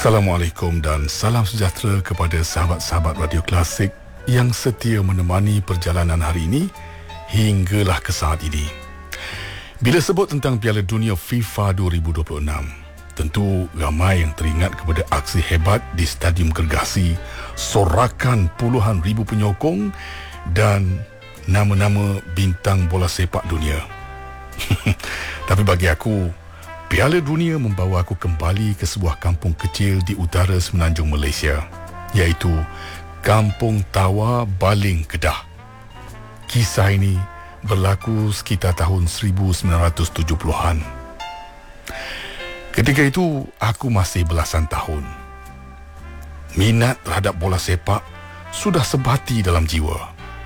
Assalamualaikum dan salam sejahtera kepada sahabat-sahabat Radio Klasik yang setia menemani perjalanan hari ini hinggalah ke saat ini. Bila sebut tentang Piala Dunia FIFA 2026, tentu ramai yang teringat kepada aksi hebat di Stadium Gergasi, sorakan puluhan ribu penyokong dan nama-nama bintang bola sepak dunia. Tapi bagi aku, Piala Dunia membawa aku kembali ke sebuah kampung kecil di utara semenanjung Malaysia, iaitu Kampung Tawa, Baling, Kedah. Kisah ini berlaku sekitar tahun 1970-an. Ketika itu, aku masih belasan tahun. Minat terhadap bola sepak sudah sebati dalam jiwa.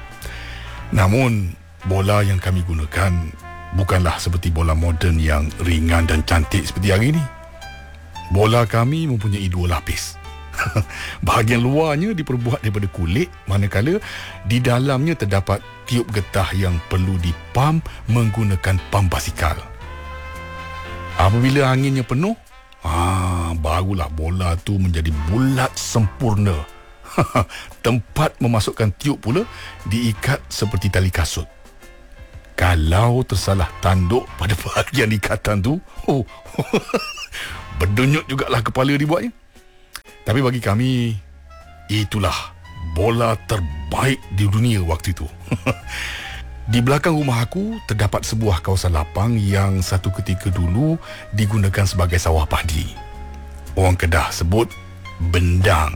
Namun, bola yang kami gunakan bukanlah seperti bola moden yang ringan dan cantik seperti hari ini. Bola kami mempunyai dua lapis. Bahagian luarnya diperbuat daripada kulit, manakala di dalamnya terdapat tiup getah yang perlu dipam menggunakan pam basikal. Apabila anginnya penuh, barulah bola tu menjadi bulat sempurna. Tempat memasukkan tiup pula diikat seperti tali kasut. Kalau tersalah tanduk pada bahagian ikatan tu, berdenyut jugalah kepala dibuatnya. Tapi bagi kami, itulah bola terbaik di dunia waktu itu. Di belakang rumah aku terdapat sebuah kawasan lapang yang satu ketika dulu digunakan sebagai sawah padi. Orang Kedah sebut bendang.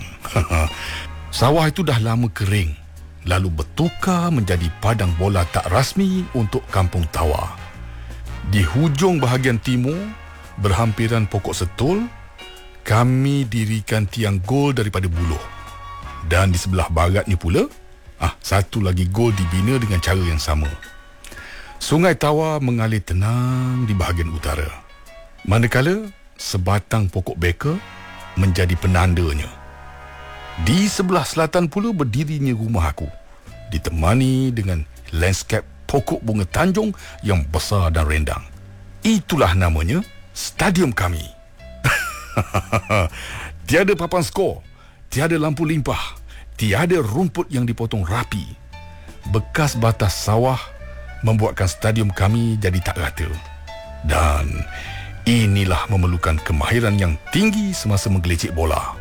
Sawah itu dah lama kering, lalu bertukar menjadi padang bola tak rasmi untuk Kampung Tawa. Di hujung bahagian timur, berhampiran pokok setul, kami dirikan tiang gol daripada buluh. Dan di sebelah baratnya pula, satu lagi gol dibina dengan cara yang sama. Sungai Tawa mengalir tenang di bahagian utara, manakala sebatang pokok beka menjadi penandanya. Di sebelah selatan pula berdirinya rumah aku, ditemani dengan landscape pokok bunga tanjung yang besar dan rendang. Itulah namanya stadium kami. Tiada papan skor, tiada lampu limpah, tiada rumput yang dipotong rapi. Bekas batas sawah membuatkan stadium kami jadi tak rata. Dan inilah memerlukan kemahiran yang tinggi semasa menggelecek bola.